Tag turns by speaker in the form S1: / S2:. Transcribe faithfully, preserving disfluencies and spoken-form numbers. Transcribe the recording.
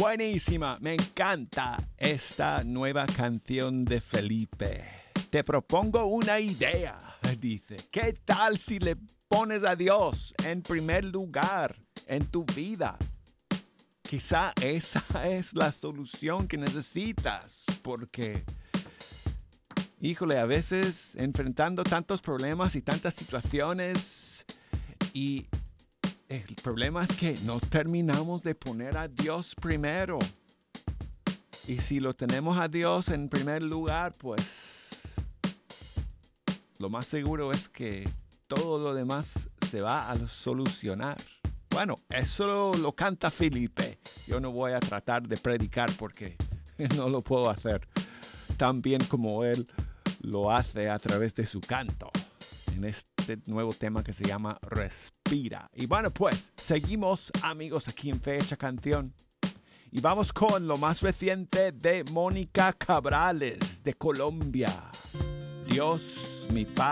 S1: Buenísima, me encanta esta nueva canción de Felipe. Te propongo una idea, dice. ¿Qué tal si le pones a Dios en primer lugar en tu vida? Quizá esa es la solución que necesitas, porque, híjole, a veces enfrentando tantos problemas y tantas situaciones, y el problema es que no terminamos de poner a Dios primero. Y si lo tenemos a Dios en primer lugar, pues lo más seguro es que todo lo demás se va a solucionar. Bueno, eso lo, lo canta Felipe. Yo no voy a tratar de predicar porque no lo puedo hacer tan bien como él lo hace a través de su canto en este nuevo tema que se llama Respira. Y bueno, pues seguimos, amigos, aquí en Fecha Canción. Y vamos con lo más reciente de Mónica Cabrales de Colombia. Dios, mi paz.